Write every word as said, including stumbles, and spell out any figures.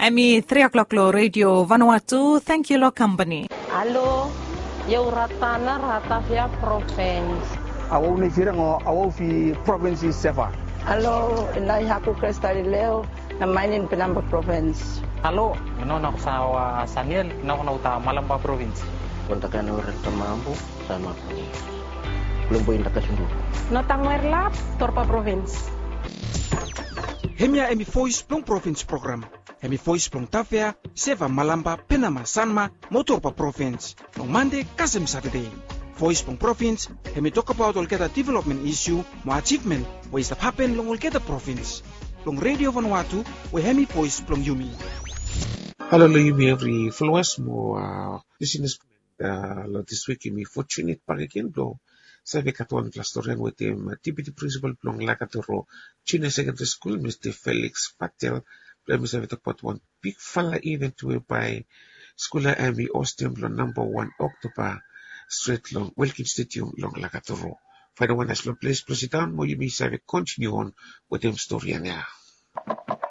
Ami three o'clock lo radio Vanuatu. Thank you lo company. Alo, eu ratana ratavia province. Awo ni firango awo fi province sefa. Alo, inay haku kristali leo na mainin Pinamba province. Halo, no na sa uh, Saniel, na ko na uta Malamba province. Kontakan orang Tamambu sama belum poin tak kasundu. Notangwerlap, Torpa province. Hemia emi voice plong province program. Hemi voice plong tafea, seva Malamba, Penama, Sanma, Motorpa province. On Monday, Kasem Saturday. Voice plong province, hemi talk about Olgeta development issue, mo achievement, what is that happen long Olgeta province. Long radio Vanuatu, we hemi voice plong Yumi. Hello, Yumi, every followers mo uh, business uh, this week mi fortunate pagakin blo. Sabi katuan klastorian with him deputy principal plong Lakatoro, China Secondary School, Mister Felix Patel. Let me say about one big fella event whereby school Ami Austin long number one October straight long Wilkins Stadium long Lakatoro. For the one that's long place, close it down, more you may say continue on with them story and yeah.